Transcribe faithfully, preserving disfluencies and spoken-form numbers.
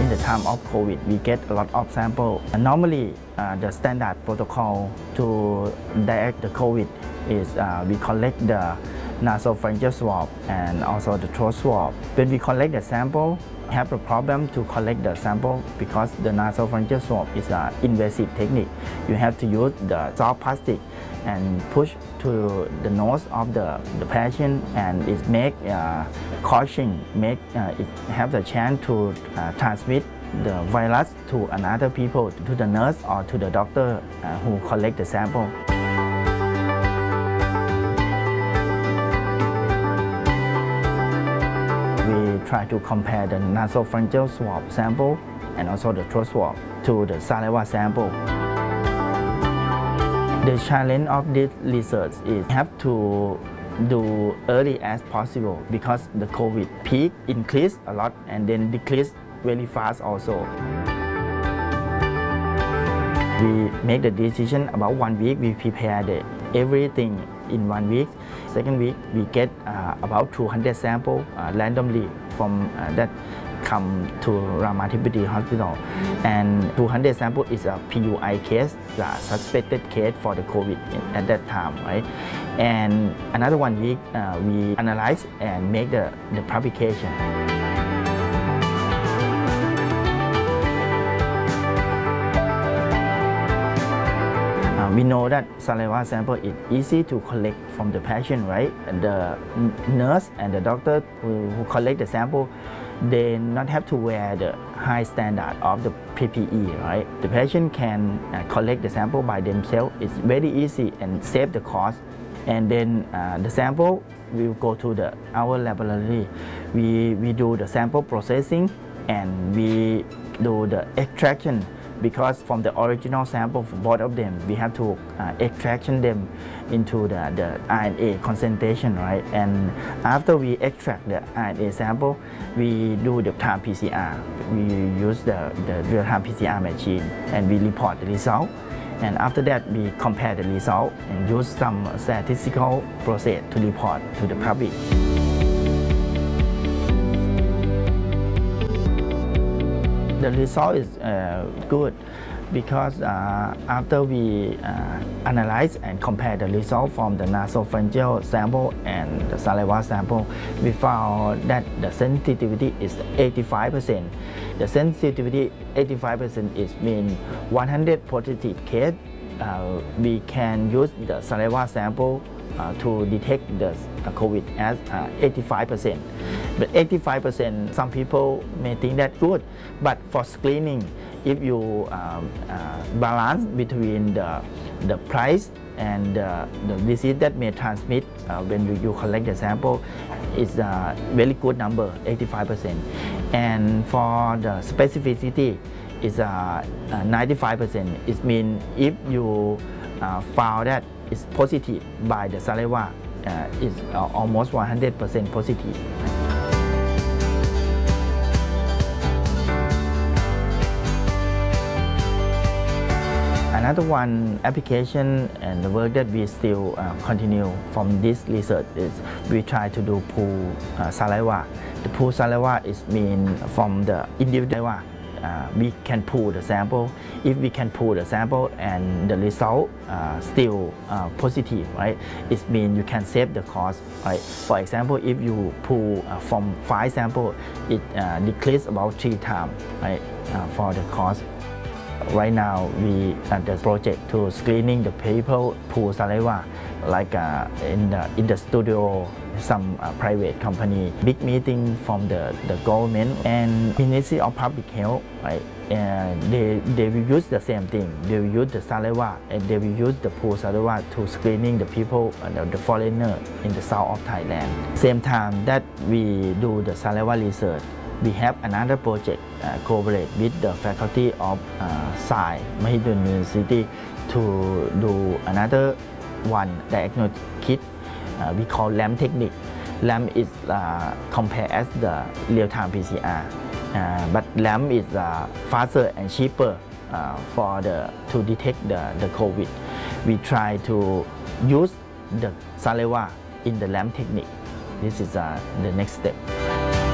the time of COVID, we get a lot of sample. And normally, uh, the standard protocol to detect the COVID is uh, we collect the nasopharyngeal swab and also the throat swab. When we collect the sample, we have a problem to collect the sample because the nasopharyngeal swab is an invasive technique. You have to use the soft plastic and push to the nose of the, the patient, and it make uh, coughing, make uh, it have the chance to uh, transmit the virus to another people, to the nurse or to the doctor uh, who collect the sample. We try to compare the nasopharyngeal swab sample and also the throat swab to the saliva sample. The challenge of this research is have to do early as possible because the COVID peak increased a lot and then decreased very fast also. We make the decision about one week. We prepare the everything in one week. Second week, we get uh, about two hundred samples uh, randomly from uh, that come to Ramathipati Hospital, and two hundred samples is a P U I case, the suspected case for the COVID at that time, right? And another one week, uh, we analyze and make the, the publication. We know that saliva sample is easy to collect from the patient, right? And the nurse and the doctor who, who collect the sample, they not have to wear the high standard of the P P E, right? The patient can uh, collect the sample by themselves. It's very easy and save the cost. And then uh, the sample will go to the our laboratory. We, we do the sample processing and we do the extraction, because from the original sample for both of them, we have to uh, extraction them into the, the R N A concentration, right? And after we extract the R N A sample, we do the time P C R. We use the, the real-time P C R machine and we report the result. And after that, we compare the result and use some statistical process to report to the public. The result is uh, good because uh, after we uh, analyze and compare the result from the nasopharyngeal sample and the saliva sample, we found that the sensitivity is eighty-five percent. The sensitivity eighty-five percent is mean one hundred positive case. Uh, we can use the saliva sample uh, to detect the uh, COVID as uh, eighty-five percent. But eighty-five percent, some people may think that good. But for screening, if you um, uh, balance between the, the price and uh, the disease that may transmit uh, when you, you collect the sample, is a very good number, eighty-five percent. And for the specificity, is uh, uh, ninety-five percent. It means if you uh, found that it's positive by the saliva, uh, it's uh, almost one hundred percent positive. Another one application and the work that we still uh, continue from this research is we try to do pool uh, saliva. The pool saliva is mean from the individual. Uh, we can pull the sample. If we can pull the sample and the result uh, still uh, positive, right? It means you can save the cost, right? For example, if you pull uh, from five samples, it uh, decreases about three times, right? Uh, for the cost. Right now, we at the project to screening the people pool saliva, like uh, in the in the studio, some uh, private company, big meeting from the, the government and Ministry of Public Health, right? And they they will use the same thing. They will use the saliva and they will use the pool saliva to screening the people, uh, the, the foreigner in the south of Thailand. Same time that we do the saliva research, we have another project uh, collaborate with the faculty of uh, Sai Mahidol University to do another one diagnostic kit. Uh, we call LAMP technique. LAMP is uh, compared as the real-time P C R, uh, but LAMP is uh, faster and cheaper uh, for the to detect the, the COVID. We try to use the saliva in the LAMP technique. This is uh, the next step.